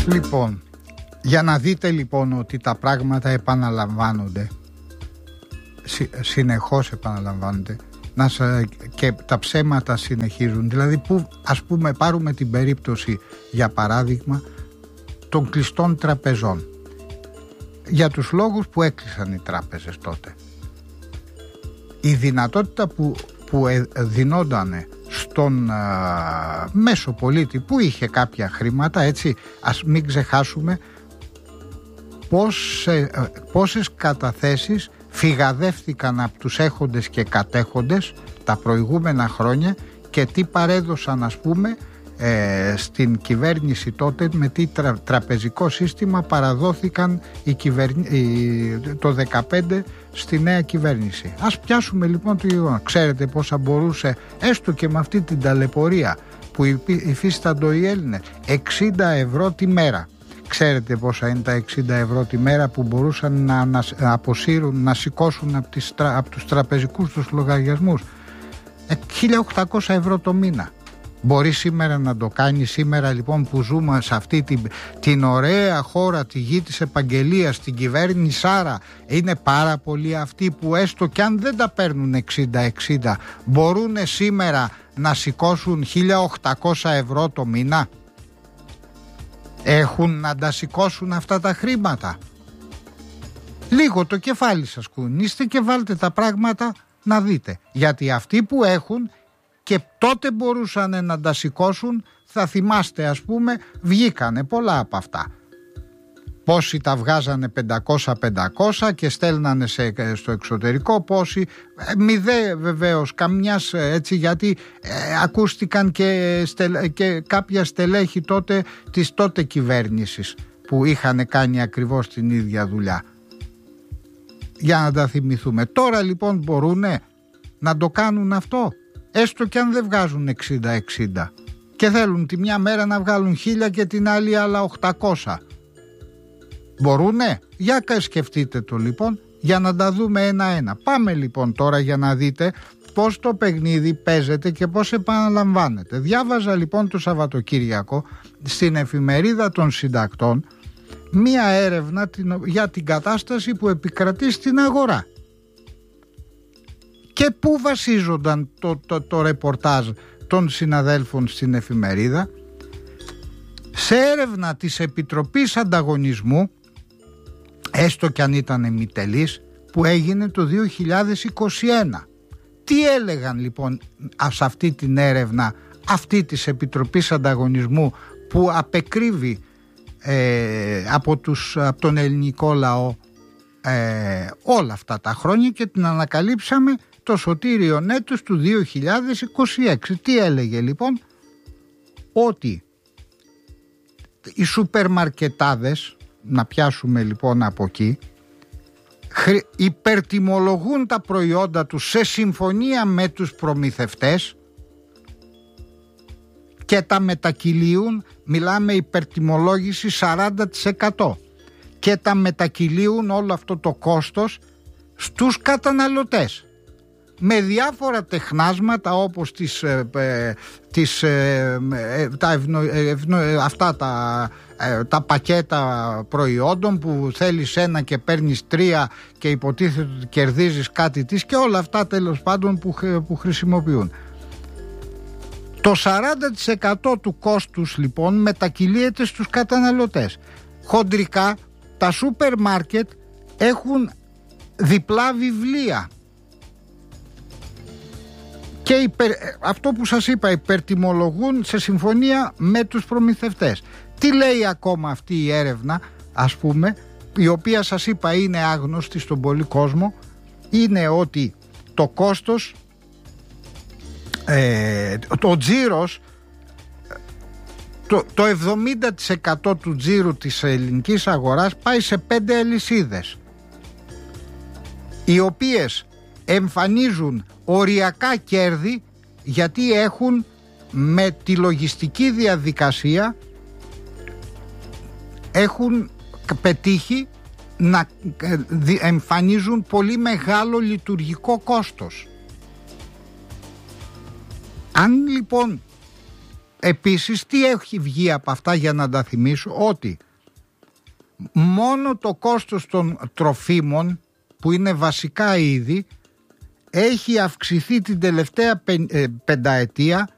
Λοιπόν, για να δείτε λοιπόν ότι τα πράγματα επαναλαμβάνονται, συνεχώς επαναλαμβάνονται, και τα ψέματα συνεχίζουν. Δηλαδή, που ας πούμε πάρουμε την περίπτωση για παράδειγμα των κλειστών τραπεζών, για τους λόγους που έκλεισαν οι τράπεζες τότε. Η δυνατότητα που δινόταν στον μέσο πολίτη που είχε κάποια χρήματα, έτσι, ας μην ξεχάσουμε πόσες καταθέσεις φυγαδεύτηκαν από τους έχοντες και κατέχοντες τα προηγούμενα χρόνια και τι παρέδωσαν, ας πούμε, στην κυβέρνηση τότε, με τι τραπεζικό σύστημα παραδόθηκαν το 2015 στη νέα κυβέρνηση. Ας πιάσουμε λοιπόν το γεγονός. Ξέρετε πόσα μπορούσε, έστω και με αυτή την ταλαιπωρία που υφίσταντο οι Έλληνες, 60 ευρώ τη μέρα. Ξέρετε πόσα είναι τα 60 ευρώ τη μέρα που μπορούσαν να αποσύρουν, να σηκώσουν από τους τραπεζικούς τους λογαριασμούς? 1.800 ευρώ το μήνα. Μπορεί σήμερα να το κάνει? Σήμερα λοιπόν που ζούμε σε αυτή την ωραία χώρα, τη γη της επαγγελίας, την κυβέρνηση, άρα είναι πάρα πολλοί αυτοί που έστω κι αν δεν τα παίρνουν 60-60 μπορούν σήμερα να σηκώσουν 1.800 ευρώ το μήνα? Έχουν να τα σηκώσουν αυτά τα χρήματα? Λίγο το κεφάλι σας κουνήστε και βάλτε τα πράγματα να δείτε. Γιατί αυτοί που έχουν και τότε μπορούσαν να τα σηκώσουν, θα θυμάστε, ας πούμε, βγήκανε πολλά από αυτά. Πόσοι τα βγάζανε 500 και στέλνανε στο εξωτερικό, πόσοι μηδέ βεβαίως καμιάς, έτσι, γιατί ακούστηκαν και κάποια στελέχη τότε της τότε κυβέρνησης που είχαν κάνει ακριβώς την ίδια δουλειά. Για να τα θυμηθούμε. Τώρα λοιπόν μπορούνε να το κάνουν αυτό, έστω και αν δεν βγάζουν 60-60 και θέλουν τη μια μέρα να βγάλουν 1.000 και την άλλη άλλα 800. Μπορούνε? Για σκεφτείτε το λοιπόν, για να τα δούμε ένα-ένα. Πάμε λοιπόν τώρα για να δείτε πώς το παιχνίδι παίζεται και πώς επαναλαμβάνεται. Διάβαζα λοιπόν το Σαββατοκύριακο στην εφημερίδα των συντακτών μία έρευνα για την κατάσταση που επικρατεί στην αγορά. Και πού βασίζονταν το ρεπορτάζ των συναδέλφων στην εφημερίδα? Σε έρευνα της Επιτροπής Ανταγωνισμού, έστω κι αν ήταν εμιτελής, που έγινε το 2021. Τι έλεγαν λοιπόν σε αυτή την έρευνα αυτή της Επιτροπής Ανταγωνισμού που απεκρύβει από τον ελληνικό λαό όλα αυτά τα χρόνια και την ανακαλύψαμε το σωτήριο έτος του 2026. Τι έλεγε λοιπόν? Ότι οι σούπερ μαρκετάδες, να πιάσουμε λοιπόν από εκεί, υπερτιμολογούν τα προϊόντα τους σε συμφωνία με τους προμηθευτές και τα μετακυλίουν, μιλάμε υπερτιμολόγηση 40%, και τα μετακυλίουν όλο αυτό το κόστος στους καταναλωτές με διάφορα τεχνάσματα όπως τα πακέτα προϊόντων που θέλεις ένα και παίρνεις 3 και υποτίθεται ότι κερδίζεις κάτι της και όλα αυτά τέλος πάντων που χρησιμοποιούν. Το 40% του κόστους λοιπόν μετακυλίεται στους καταναλωτές. Χοντρικά τα σούπερ μάρκετ έχουν διπλά βιβλία και αυτό που σας είπα, υπερτιμολογούν σε συμφωνία με τους προμηθευτές. Τι λέει ακόμα αυτή η έρευνα, ας πούμε, η οποία σας είπα είναι άγνωστη στον πολύ κόσμο? Είναι ότι το κόστος, το τζίρος, το 70% του τζίρου της ελληνικής αγοράς πάει σε 5 αλυσίδες, οι οποίες εμφανίζουν οριακά κέρδη γιατί έχουν με τη λογιστική διαδικασία έχουν πετύχει να εμφανίζουν πολύ μεγάλο λειτουργικό κόστος. Αν λοιπόν Επίσης, τι έχει βγει από αυτά, για να τα θυμίσω, ότι μόνο το κόστος των τροφίμων, που είναι βασικά είδη, έχει αυξηθεί την τελευταία πενταετία